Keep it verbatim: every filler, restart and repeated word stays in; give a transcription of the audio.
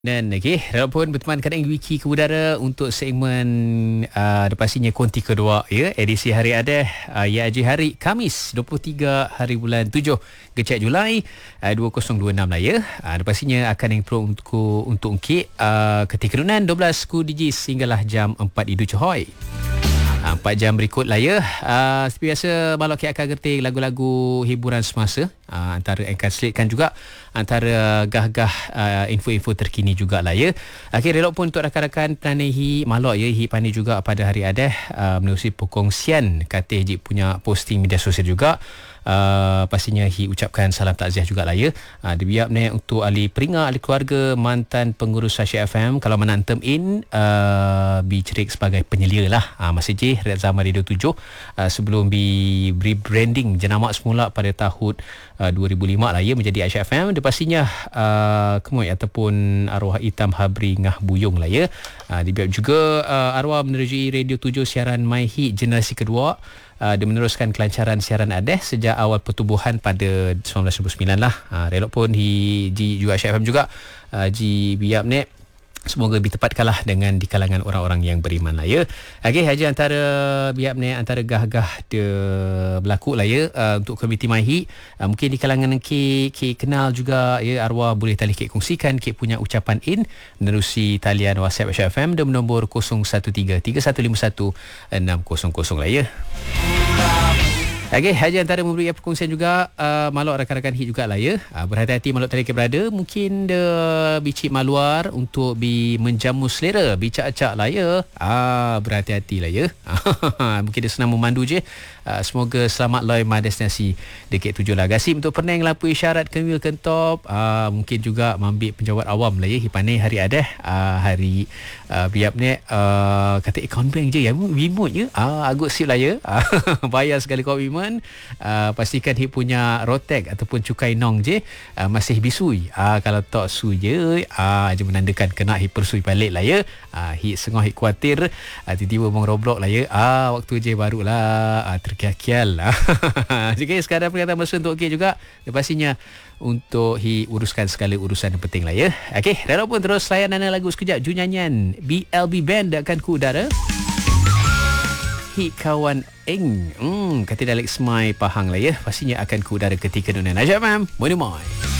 Dan okey, walaupun berteman kadang wiki ke udara untuk segmen uh, pastinya konti kedua ya, edisi hari ada uh, ya haji hari Khamis dua puluh tiga hari bulan tujuh kecak Julai uh, dua ribu dua puluh enam lah ya. Uh, pastinya akan yang pro untuk untuk ungkit uh, ketika nunan dua belas ku D J sehinggalah jam empat Idu Cohoy. Empat jam berikut lah ya. Uh, seperti biasa balok kita akan gerti lagu-lagu hiburan semasa, uh, antara yang akan selitkan juga antara gah-gah uh, info-info terkini jugalah ya. Okey, relok pun untuk rakan-rakan penanihi malok ya, hi pandai juga pada hari ada uh, menerusi perkongsian kata Hijik punya posting media sosial juga. Uh, pastinya hi ucapkan salam takziah jugalah ya. Uh, dibiap ni untuk ahli peringat, ahli keluarga mantan pengurus Syah F M kalau menantem in uh, bicerik sebagai penyelia lah. Uh, masih je zaman Radio tujuh uh, sebelum bi rebranding jenama semula pada tahun uh, dua ribu lima lah ya menjadi Syah F M. Dia pastinya uh, kemoy ataupun arwah hitam Habri Ngah Buyung lah ya. Uh, dibiap juga uh, arwah menerjui Radio tujuh siaran My Hit generasi kedua. Uh, dia meneruskan kelancaran siaran Adeh sejak awal pertubuhan pada sembilan belas sembilan puluh sembilan lah. Uh, relok pun di, di juga Syah F M juga. Uh, Ji biap ni semoga ditepatkanlah dengan di kalangan orang-orang yang beriman lah ya. Okey, haji antara biap ni antara gah-gah dia berlaku lah ya uh, untuk komiti Mahi. Uh, mungkin di kalangan ki ki kenal juga ya, arwah boleh tali ki kongsikan ki punya ucapan in menerusi talian WhatsApp Syah F M dan nombor kosong satu tiga tiga satu lima satu enam kosong kosong lah ya. Okey, haji antara memberi perkongsian juga uh, maluk rakan-rakan hit jugalah ya. Uh, berhati-hati maluk tadi ke berada, mungkin dia bicik maluar untuk bi menjamu selera, bicak-acak lah ya. Ah, berhati-hati lah ya. Mungkin dia senang memandu je. Uh, semoga selamat loy ma destinasi dekat tujuh lah. Gasim untuk pernah ngelapui syarat kenwil kentop. Uh, mungkin juga mambil penjawat awam lah ya. Hipane hari ada uh, hari uh, biap ni uh, kata account bank je ya. Remote je. Ah, uh, agut sip lah ya. Bayar sekali komitmen. Uh, pastikan hip punya rotek ataupun cukai nong je uh, masih bisui. Uh, kalau tak su je uh, je menandakan kena hip persui balik lah ya. Uh, hip sengah hip kuatir uh, tiba-tiba bong roblok lah ya. Ah, uh, waktu je barulah uh, terkial-kial lah. Jadi sekarang perkataan masa untuk okey juga. Pastinya untuk hi uruskan segala urusan yang penting lah ya. Okey, dan pun terus layan lagu sekejap Ju nyanyian B L B Band akan ku udara. Hit kawan Eng. Hmm, kata Dalek Smai Pahang lah ya. Pastinya akan ku udara ketika dunia Najib Mam. Moin-moin.